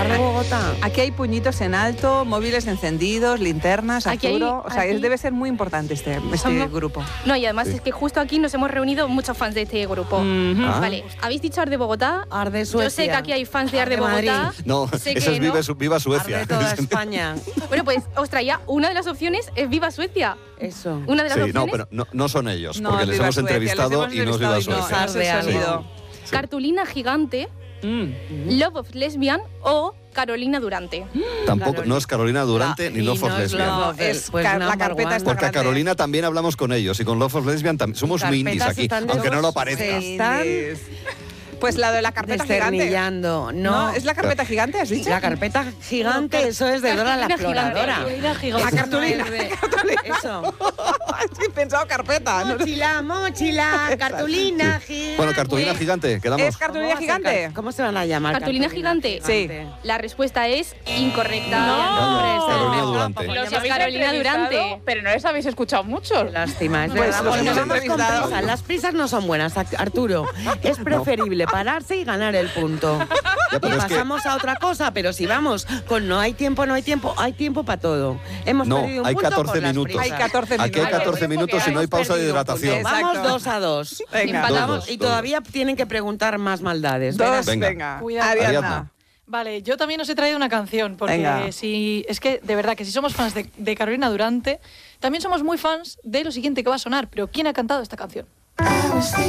Arde Bogotá. Aquí hay puñitos en alto, móviles encendidos, linternas, Aquí Arturo. hay- O sea, aquí- debe ser muy importante este grupo. No, y además es que justo aquí nos hemos reunido muchos fans de este grupo. Vale, ¿habéis dicho Arde Bogotá? Arde Suecia. Yo sé que aquí hay fans de Arde Arde Madrid. Bogotá. No, sé eso que es Viva Suecia. Arde toda España. Bueno, pues os traía una de las opciones, es Viva Suecia. Eso. Una de las Sí, opciones, no, pero no son ellos, No, porque les Viva hemos Suecia, entrevistado les y no es Viva hemos Suecia. entrevistado y no es el sonido. Cartulina Gigante, Love of Lesbian o Carolina Durante. Tampoco, no es Carolina Durante ni Y Love of no es Lesbian. Love No, of es pues la number carpeta one. está Porque a grande. Carolina también hablamos con ellos y con Love of Lesbian también. Somos muy indies Carpetas aquí, están aunque no lo todos parezca. sí. Están Pues la de la carpeta gigante. desternillando. No, ¿Es la carpeta gigante, has dicho? la carpeta gigante, eso es de Dora la Cartulina Exploradora. gigante. La cartulina. Eso. Sí, he pensado carpeta. ¿no? Mochila, cartulina gigante. Bueno, cartulina gigante, quedamos. ¿Es cartulina gigante? ¿Cómo se van a llamar? ¿Cartulina gigante? Sí. La respuesta es incorrecta. Carolina Durante. Los habéis Carolina entrevistado, Durante. pero no les habéis escuchado mucho. Lástima, es Pues verdad. los Porque hemos vamos con entrevistado. prisas. Las prisas no son buenas, Arturo. Es preferible pararse y ganar el punto. Ya, Y pero es que- pasamos a otra cosa, pero si vamos con no hay tiempo hay tiempo para todo. Hemos No, perdido un hay punto 14 por las minutos. prisas. Hay 14 Aquí hay minutos. 14 minutos y no hay pausa de Perdido un hidratación. punto. Exacto. Vamos 2-2. Venga. Empatamos Dos, y dos. todavía tienen que preguntar más maldades. Dos, Venga. venga. Cuidado. Ariadna. Vale, yo también os he traído una canción, porque Venga. es que de verdad que si somos fans de Carolina Durante, también somos muy fans de lo siguiente que va a sonar, pero ¿quién ha cantado esta canción?